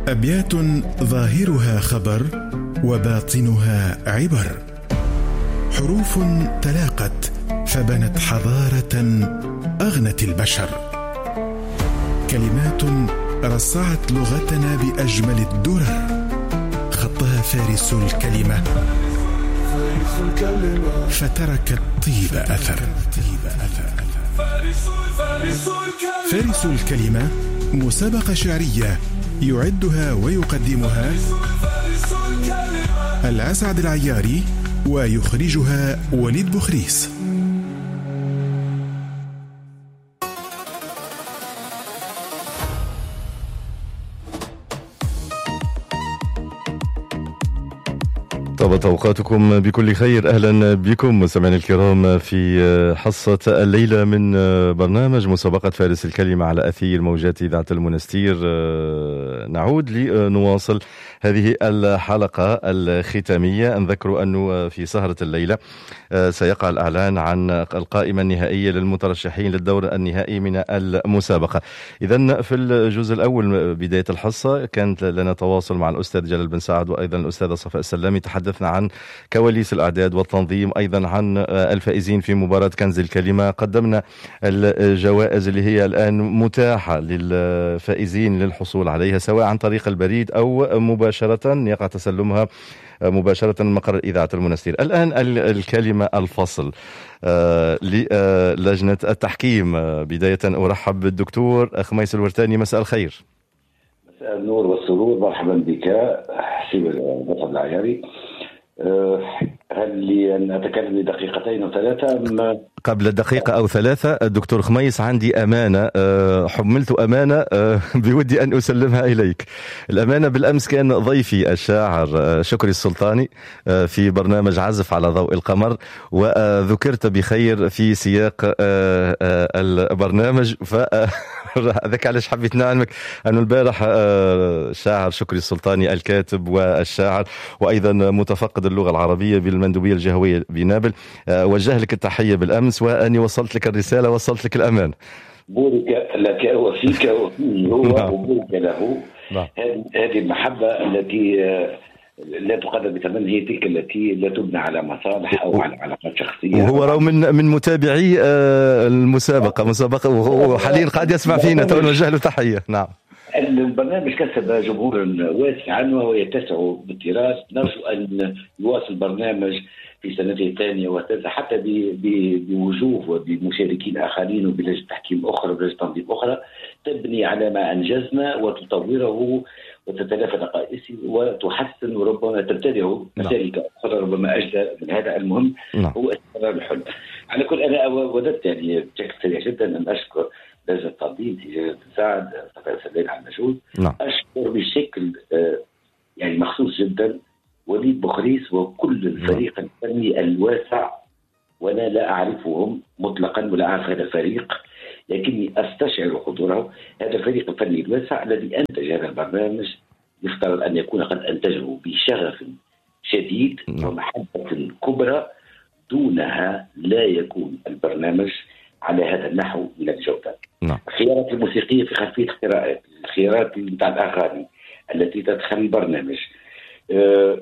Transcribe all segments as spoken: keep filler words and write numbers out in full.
أبيات ظاهرها خبر وباطنها عبر، حروف تلاقت فبنت حضارة أغنت البشر، كلمات رصعت لغتنا بأجمل الدرر، خطها فارس الكلمة فتركت طيب أثر. فارس الكلمة مسابقة شعرية يعدها ويقدمها الأسعد العياري ويخرجها وليد بخريس. طابت أوقاتكم بكل خير. أهلا بكم مستمعينا الكرام في حصة الليلة من برنامج مسابقة فارس الكلمة على أثير موجات إذاعة المنستير. نعود لنواصل هذه الحلقة الختامية. نذكر أنه في سهرة الليلة سيقع الإعلان عن القائمة النهائية للمترشحين للدور النهائي من المسابقة. إذن في الجزء الأول بداية الحصة كانت لنا تواصل مع الأستاذ جلال بن سعد وأيضا الأستاذة صفاء السلامي، تحدثنا عن كواليس الأعداد والتنظيم، أيضا عن الفائزين في مباراة كنز الكلمة. قدمنا الجوائز اللي هي الآن متاحة للفائزين للحصول عليها سواء عن طريق البريد أو مباشرة يقع تسلمها مباشرة من مقر إذاعة المنستير. الآن الكلمة الفصل للجنة التحكيم. بداية أرحب بالدكتور خميس الورتاني. مساء الخير. مساء النور والسرور، مرحبا بك حسيب البطل العياري. هل لي أن أتكلم لدقيقتين أو ثلاثة أم... قبل دقيقة أو ثلاثة الدكتور خميس، عندي أمانة حملت أمانة بودي أن أسلمها إليك. الأمانة بالأمس كان ضيفي الشاعر شكري السلطاني في برنامج عزف على ضوء القمر، وذكرت بخير في سياق البرنامج، فذاك علاش حبيت نعلمك أنه البارح الشاعر شكري السلطاني الكاتب والشاعر وأيضا متفقد اللغة العربية بالمندوبية الجهوية بنابل وجه لك التحية بالأمس، وأني وصلت لك الرسالة، وصلت لك الأمان. بورك لك وفيك وفيه هو وبورك له. هذه المحبة التي لا تقدر بثمن، هي تلك التي لا تبنى على مصالح أو على علاقات شخصية. وهو رأو من من متابعي المسابقة مسابقة وحاليا قاعد يسمع فينا، توجه له تحية. نعم. البرنامج كسب جمهورا واسعا وهو يتسع بالتراث. نرجو أن يواصل البرنامج في سنته الثانية والثالثة حتى بوجوه وبمشاركين آخرين وبلجنة تحكيم أخرى وبلجنة تنظيم أخرى تبني على ما أنجزنا وتطوره وتتلافى نقائصه وتحسن وربما تبتدع مسالك أخرى ربما أجزاء من هذا. المهم هو استمرار الحلم. على كل أنا وددت يعني بشكل سريع جدا أن أشكر لجنة التنظيم في جلال بن سعد صفاء السلامي على المجهود. أشكر بشكل يعني مخصوص جدا وليد بخريس وكل الفريق الفني الواسع، وانا لا اعرفهم مطلقا ولا اعرف هذا الفريق، لكني استشعر حضوره. هذا الفريق الفني الواسع الذي انتج هذا البرنامج يفترض ان يكون قد انتجه بشغف شديد ومحبه كبرى، دونها لا يكون البرنامج على هذا النحو من الجوده. الخيارات الموسيقيه في خلفيه القراءات، الخيارات بتاع الاغاني التي تدخل البرنامج أه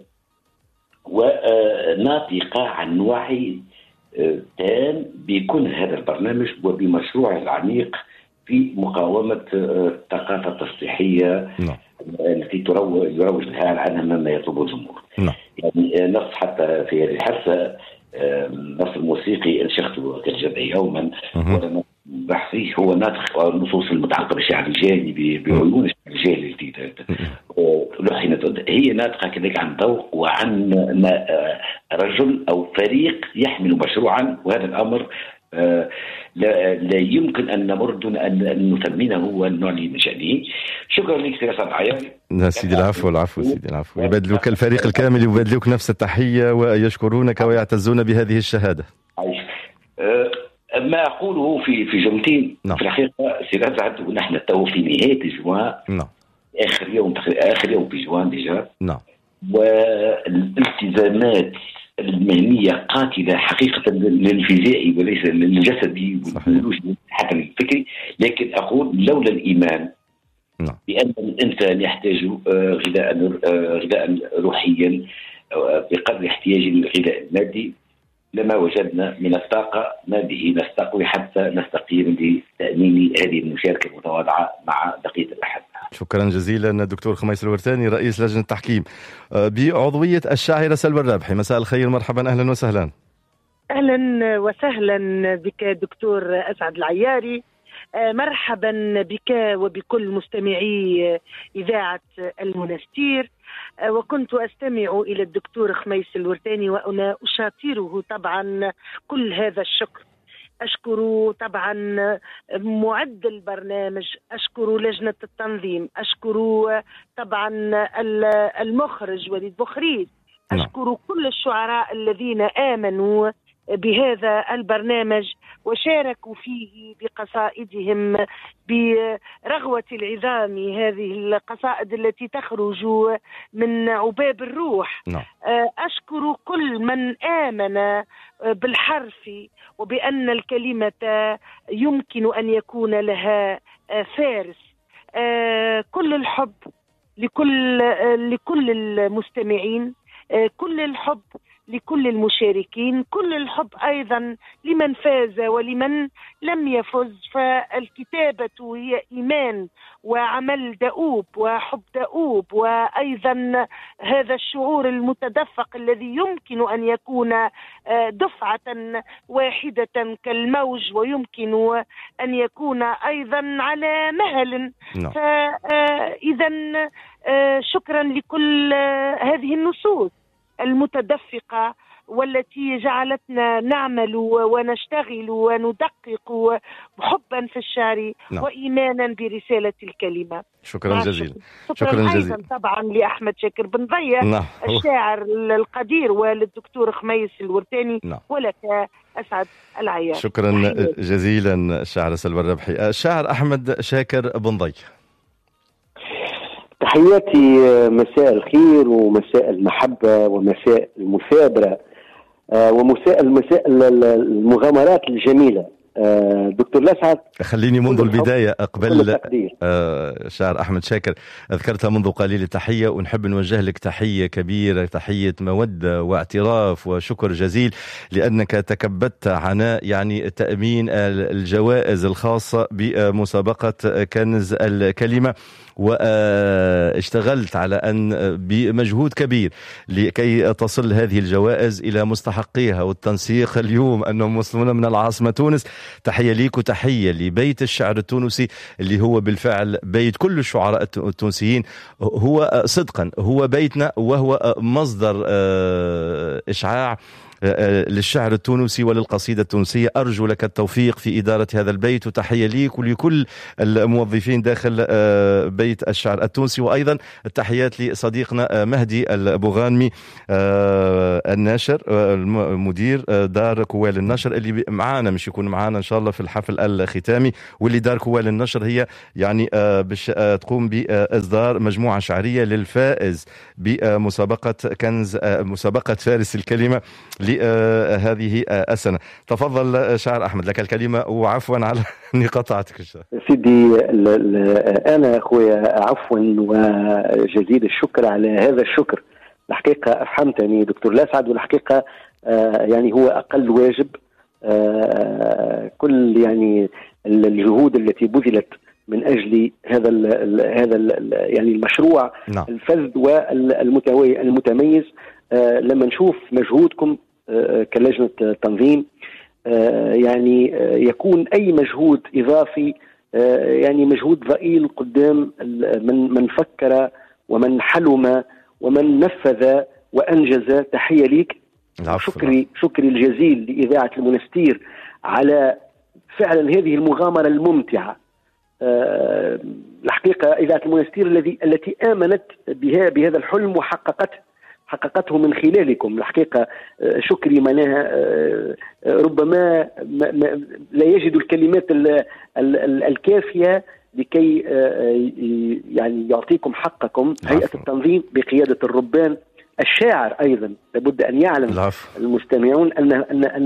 وناطقة عن وعي تام بكل هذا البرنامج وبمشروع العميق في مقاومة الثقافة التصحيحية التي يروج لها العالم مما يطلبه الجمهور. يعني نص حتى في هذه الحصة نص الموسيقي انشخته كالجمعي يوما ولما بحثيه هو ناطق النصوص المتعلقة بالشعر الجاهلي بعيون الشعر الجاهلي الجديد لحنت هي ناطقة كذلك عن ذوق وعن رجل أو فريق يحمل مشروعا، وهذا الأمر لا, لا يمكن أن نمر دون أن نثمنه ونعلي من شأنه. شكرا لك سيدي العياري. سيدي العفو. العفو سيدي العفو. يبادلوك الفريق الكامل، يبادلوك نفس التحية ويشكرونك ويعتزون بهذه الشهادة. عايش. ما أقوله في في جملتين. نعم. في الحقيقة سيدي أسعد ونحن تو في نهاية جوان. نعم. آخر يوم آخر يوم في جوان ديجا. نعم. والالتزامات المهنية قاتلة حقيقة للفيزيائي وليس للجسدي حتى الفكري. لكن أقول لولا الإيمان نعم. بأن الإنسان يحتاج غذاء غذاء روحيا بقدر احتياجه للغذاء المادي، لما وجدنا من الطاقة ما به نستقوي حتى نستقيم لتأمين هذه المشاركة المتواضعة مع بقية الأحد. شكرا جزيلا دكتور خميس الورتاني رئيس لجنة التحكيم بعضوية الشاعرة سلوى الرابحي. مساء الخير، مرحبا، أهلا وسهلا. أهلا وسهلا بك دكتور أسعد العياري، مرحبا بك وبكل مستمعي إذاعة المنستير. وكنت أستمع إلى الدكتور خميس الورتاني وأنا أشاطره طبعا كل هذا الشكر. أشكر طبعا معد البرنامج، أشكر لجنة التنظيم، أشكر طبعا المخرج وليد بخريس، أشكر كل الشعراء الذين آمنوا بهذا البرنامج وشاركوا فيه بقصائدهم برغوة العظام، هذه القصائد التي تخرج من عباب الروح. أشكر كل من آمن بالحرف وبأن الكلمة يمكن أن يكون لها فارس. كل الحب لكل لكل المستمعين، كل الحب لكل المشاركين، كل الحب أيضا لمن فاز ولمن لم يفز. فالكتابة هي إيمان وعمل دؤوب وحب دؤوب، وأيضا هذا الشعور المتدفق الذي يمكن أن يكون دفعة واحدة كالموج ويمكن أن يكون أيضا على مهل. فإذا شكرا لكل هذه النصوص المتدفقة والتي جعلتنا نعمل ونشتغل وندقق حبا في الشعر no. وإيمانا برسالة الكلمة. شكرا جزيلا. شكرا, شكرا جزيلا طبعا لأحمد شاكر بن ضية no. الشاعر القدير، وللدكتور خميس الورتاني no. ولك أسعد العيار. شكرا حياتي. جزيلا الشاعر سلوى الرابحي. الشاعر أحمد شاكر بن ضية، تحياتي، مساء الخير ومساء المحبة ومساء المثابرة ومساء المساء المغامرات الجميلة. دكتور لسعد، خليني منذ البداية أقبل شاعر أحمد شاكر، أذكرتها منذ قليل تحية، ونحب نوجه لك تحية كبيرة، تحية مودة واعتراف وشكر جزيل، لأنك تكبدت عناء يعني تأمين الجوائز الخاصة بمسابقة كنز الكلمة، واشتغلت على أن بمجهود كبير لكي تصل هذه الجوائز إلى مستحقيها، والتنسيق اليوم أنهم وصلون من العاصمة تونس. تحية ليك وتحية لبيت الشعر التونسي اللي هو بالفعل بيت كل الشعراء التونسيين، هو صدقا هو بيتنا، وهو مصدر إشعاع للشعر التونسي وللقصيدة التونسية. أرجو لك التوفيق في إدارة هذا البيت، وتحية ليك ولكل الموظفين داخل بيت الشعر التونسي. وأيضا التحيات لصديقنا مهدي البوغانمي الناشر مدير دار كوال النشر اللي معانا، مش يكون معانا إن شاء الله في الحفل الختامي، واللي دار كوال النشر هي يعني باش تقوم بإصدار مجموعة شعرية للفائز بمسابقة كنز مسابقة فارس الكلمة لهذه السنة. تفضل شاعر أحمد، لك الكلمة، وعفوا على أني قطعتك. سيدي أنا أخويا عفوا وجزيل الشكر على هذا الشكر. الحقيقة أفهمتني دكتور لاسعد، والحقيقة يعني هو أقل واجب. كل يعني الجهود التي بذلت من أجل هذا ال هذا ال يعني المشروع نعم. الفذ والمتميز، لما نشوف مجهودكم كلجنة تنظيم، يعني يكون أي مجهود إضافي يعني مجهود ضئيل قدام من من فكر ومن حلم ومن نفذ وأنجز. تحية ليك. شكري شكري الجزيل لإذاعة المنستير على فعلا هذه المغامرة الممتعة. الحقيقة إذاعة المنستير الذي التي آمنت بها بهذا الحلم وحققته حققته من خلالكم. الحقيقة شكري معناها ربما لا يجد الكلمات الكافية لكي يعني يعطيكم حقكم. هيئة التنظيم بقيادة الربان الشاعر أيضا لابد أن يعلم المستمعون أن أن أن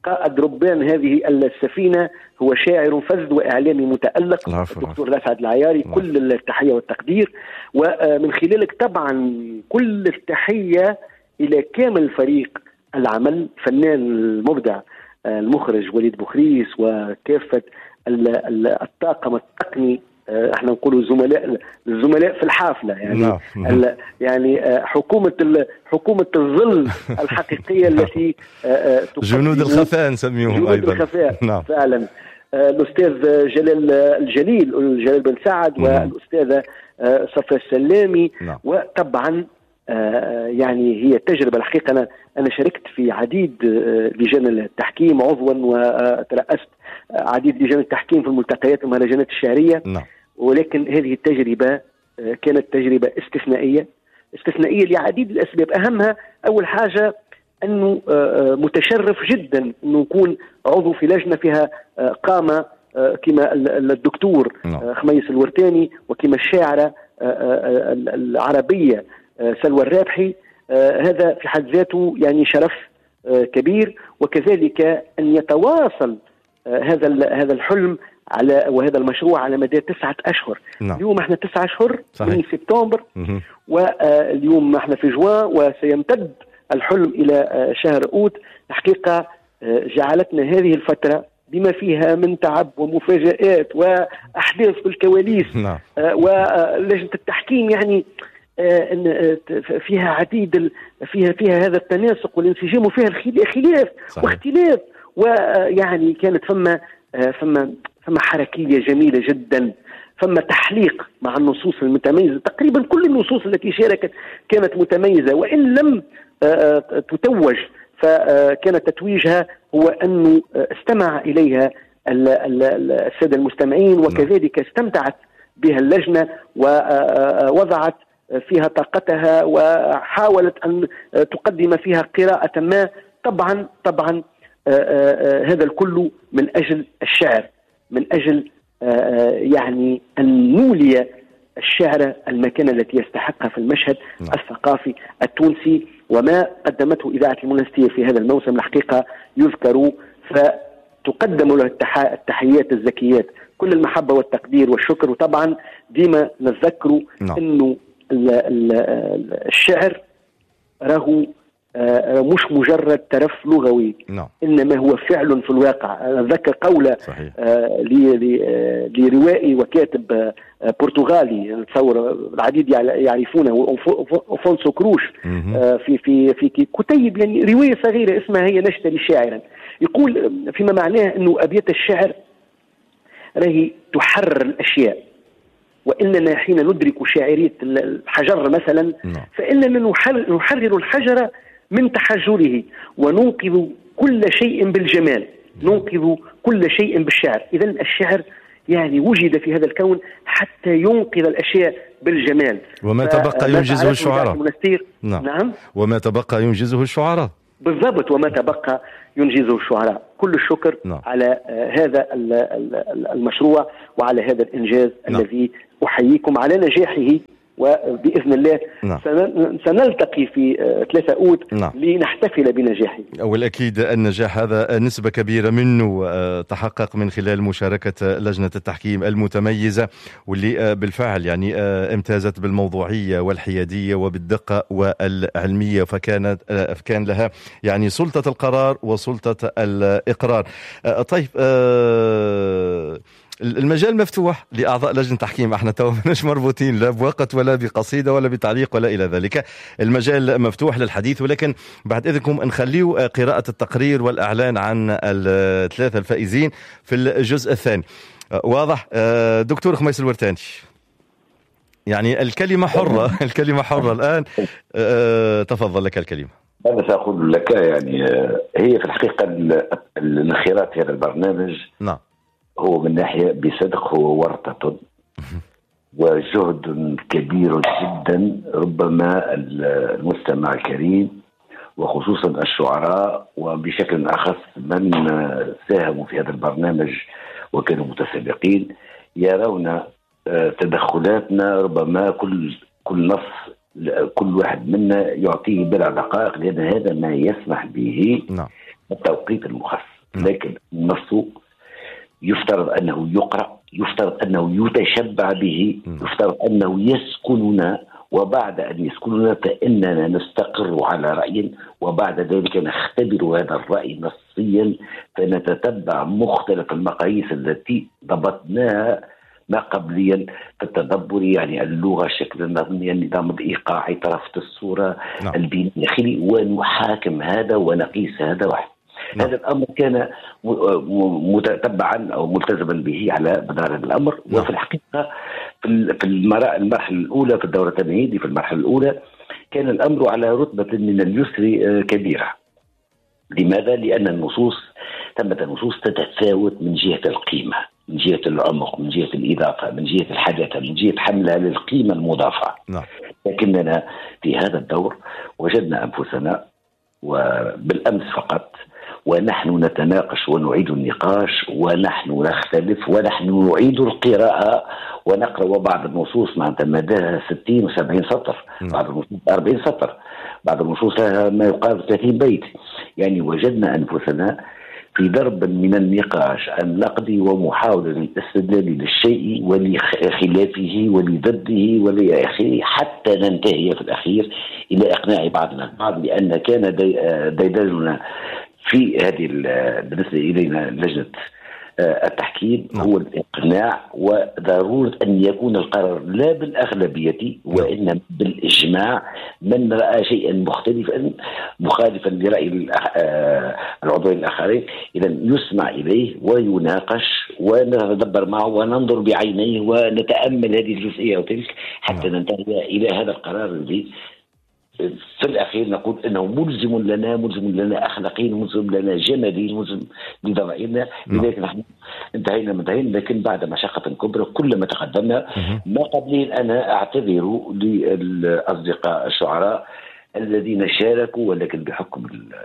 قائد ربان هذه السفينة هو شاعر فذ وإعلامي متألق الدكتور رفعت العياري. كل التحية والتقدير، ومن خلالك طبعا كل التحية إلى كامل فريق العمل، فنان المبدع المخرج وليد بوخريس وكافة الطاقم التقني، احنا نقولوا زملاء الزملاء في الحافله يعني no. يعني حكومه حكومه الظل الحقيقيه التي جنود الخفاء نسميهم جنود ايضا الخفاء no. فعلا. الاستاذ جلال الجليل جلال بن سعد no. والاستاذه صفا السلامي no. وطبعا يعني هي تجربه الحقيقه. انا انا شاركت في عديد لجان التحكيم عضوا، وترأست عديد لجان التحكيم في الملتقيات والمهرجانات الشعريه no. ولكن هذه التجربه كانت تجربه استثنائيه استثنائيه لعديد الاسباب. اهمها اول حاجه انه متشرف جدا انه نكون عضو في لجنه فيها قامه كما الدكتور no. خميس الورتاني، وكما الشاعره العربيه سلوى الرابحي. هذا في حد ذاته يعني شرف كبير، وكذلك ان يتواصل هذا هذا الحلم على وهذا المشروع على مدى تسعة أشهر. نعم. اليوم احنا تسعة أشهر من سبتمبر، واليوم احنا في جوان، وسيمتد الحلم إلى شهر أوت. الحقيقة جعلتنا هذه الفترة بما فيها من تعب ومفاجآت وأحداث في الكواليس. نعم. ولجنة التحكيم يعني فيها عديد فيها فيها هذا التناسق والانسجام، وفيها الخلاف واختلاف، ويعني كانت فما فما فما حركية جميلة جدا، فما تحليق مع النصوص المتميزة. تقريبا كل النصوص التي شاركت كانت متميزة، وإن لم تتوج فكان تتويجها هو أنه استمع إليها السادة المستمعين، وكذلك استمتعت بها اللجنة ووضعت فيها طاقتها وحاولت أن تقدم فيها قراءة ما. طبعا طبعا هذا الكل من أجل الشعر، من أجل يعني أن نولي الشعر المكانة التي يستحقها في المشهد لا. الثقافي التونسي. وما قدمته إذاعة المنستير في هذا الموسم الحقيقة يذكر، فتقدم له التحيات الزكيات، كل المحبة والتقدير والشكر. وطبعا ديما نتذكر أنه الشعر راهو مش مجرد ترف لغوي no. إنما هو فعل في الواقع. أتذكر قولة لروائي وكاتب برتغالي نتصور العديد يعرفونه، أفونسو كروش، في في في كتيب يعني رواية صغيرة اسمها هي نشتري شاعرا، يقول فيما معناه أنه أبيات الشعر راهي تحرر الأشياء، وإننا حين ندرك شاعرية الحجر مثلا فإننا نحرر الحجر من تحجره، وننقذ كل شيء بالجمال، ننقذ كل شيء بالشعر. إذن الشعر يعني وجد في هذا الكون حتى ينقذ الأشياء بالجمال. وما تبقى ينجزه الشعراء. نعم. نعم. وما تبقى ينجزه الشعراء. بالضبط، وما تبقى ينجزه الشعراء. كل الشكر نعم. على هذا المشروع وعلى هذا الإنجاز نعم. الذي أحييكم على نجاحه، وبإذن الله نعم. سنلتقي في ثلاثة أوت نعم. لنحتفل بنجاحه. والأكيد النجاح هذا نسبة كبيرة منه تحقق من خلال مشاركة لجنة التحكيم المتميزة، واللي بالفعل يعني امتازت بالموضوعية والحيادية وبالدقة والعلمية، فكانت كان لها يعني سلطة القرار وسلطة الإقرار. طيب أه المجال مفتوح لأعضاء لجنة تحكيم، احنا تو مش مربوطين لا بوقت ولا بقصيدة ولا بتعليق ولا إلى ذلك، المجال مفتوح للحديث، ولكن بعد إذنكم نخليه قراءة التقرير والإعلان عن الثلاثة الفائزين في الجزء الثاني. واضح دكتور خميس الورتاني؟ يعني الكلمة حرة الكلمة حرة الآن، تفضل لك الكلمة. أنا سأقول لك يعني هي في الحقيقة الانخراط هذا البرنامج نعم هو من ناحية بصدق هو ورطة وجهد كبير جدا، ربما المستمع الكريم وخصوصا الشعراء وبشكل أخص من ساهموا في هذا البرنامج وكانوا متسابقين يرون تدخلاتنا، ربما كل كل نص كل واحد منا يعطيه بضع دقائق، لأن هذا ما يسمح به نعم. التوقيت المخصص، لكن النص يفترض أنه يقرأ، يفترض أنه يتشبع به، يفترض أنه يسكننا، وبعد أن يسكننا فإننا نستقر على رأي، وبعد ذلك نختبر هذا الرأي نصيا، فنتتبع مختلف المقاييس التي ضبطناها ما قبليا في التدبر، يعني اللغة، الشكل النظمي، النظام الإيقاعي، طرفة الصورة، نعم. البناء الداخلي، ونحاكم هذا ونقيس هذا واحد. نعم. هذا الأمر كان متتبعا أو ملتزما به على مدار الأمر. نعم. وفي الحقيقة في المرحلة الأولى في الدورة التمهيدي، في المرحلة الأولى كان الأمر على رتبة من اليسر كبيرة. لماذا؟ لأن النصوص ثمة نصوص تتفاوت من جهة القيمة، من جهة العمق، من جهة الإضافة، من جهة الحدثة، من جهة حملها للقيمة المضافة. نعم. لكننا في هذا الدور وجدنا أنفسنا وبالأمس فقط ونحن نتناقش ونعيد النقاش ونحن نختلف ونحن نعيد القراءة ونقرأ، وبعض النصوص معناتها مداها ستين وسبعين سطر، بعض النصوص أربعين سطر، بعض النصوص لها ما يقارب ثلاثين بيت. يعني وجدنا أنفسنا في درب من النقاش النقدي ومحاولة الاستدلال للشيء ولخلافه ولضده ولآخره، حتى ننتهي في الأخير إلى إقناع بعضنا البعض، لأن كان ديدننا في هذه بالنسبة إلينا لجنة التحكيم هو الإقناع وضرورة أن يكون القرار لا بالأغلبية وإنما بالإجماع. من رأى شيئا مختلفا مخالفا لرأي العضوين الآخرين إذا يسمع إليه ويناقش ونتدبر معه وننظر بعينيه ونتأمل هذه الجزئية وتلك حتى ننتهي إلى هذا القرار الذي في الأخير نقول أنه ملزم لنا، ملزم لنا أخلاقيا، ملزم لنا جماليا، ملزم لضمائرنا. لذلك نحن انتهينا منتهين، لكن بعد مشقة كبرى كلما تقدمنا. ما قبلين أنا أعتذر للأصدقاء الشعراء الذين شاركوا، ولكن بحكم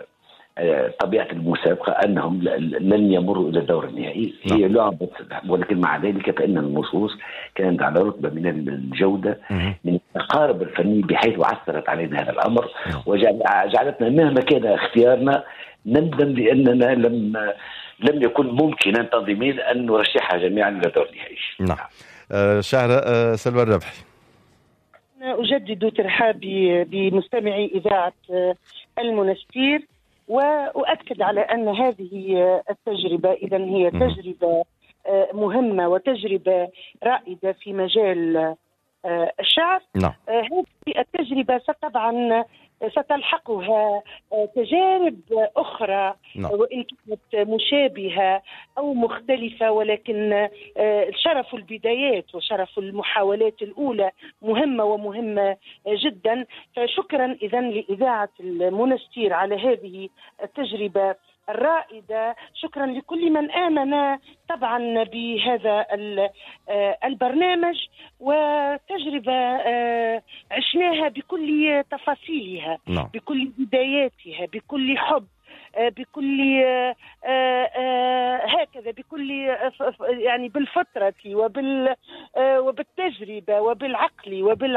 طبيعة المسابقة أنهم لن يمروا إلى الدور النهائي. هي لعبة، ولكن مع ذلك فإن النصوص كانت على رتبة من الجودة، من التقارب الفني، بحيث عثرت علينا هذا الأمر وجعلتنا مهما كان اختيارنا ندم لأننا لم لم يكن ممكنا تنظيميا أن نرشحها جميعا إلى الدور النهائي. نعم. أه شاعرة أه سلوى الربحي. أجدد ترحابي بمستمعي إذاعة المنستير، وأؤكد على أن هذه التجربة إذن هي تجربة مهمة وتجربة رائدة في مجال الشعر. نعم. هذه التجربة طبعا ستلحقها تجارب أخرى، نعم. وإن كانت مشابهة أو مختلفة، ولكن شرف البدايات وشرف المحاولات الأولى مهمة ومهمة جدا. فشكرا إذن لإذاعة المنستير على هذه التجربة الرائدة. شكرا لكل من آمن طبعا بهذا البرنامج، وتجربة عشناها بكل تفاصيلها، نعم. بكل بداياتها، بكل حب، بكل هكذا، بكل يعني بالفطرة وبالتجربة وبالعقل وبال